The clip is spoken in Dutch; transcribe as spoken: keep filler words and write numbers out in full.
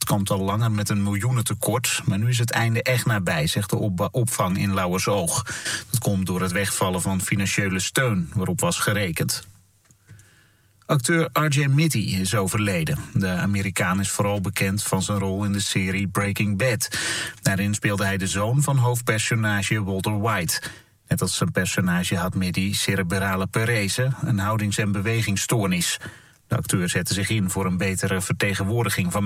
kampt al langer met een miljoenentekort, maar nu is het einde echt nabij, zegt de op- opvang in Lauwersoog. Dat komt door het wegvallen van financiële steun waarop was gerekend. Acteur R J Mitte is overleden. De Amerikaan is vooral bekend van zijn rol in de serie Breaking Bad. Daarin speelde hij de zoon van hoofdpersonage Walter White. Net als zijn personage had Mitte cerebrale parese, een houdings- en bewegingsstoornis. De acteur zette zich in voor een betere vertegenwoordiging van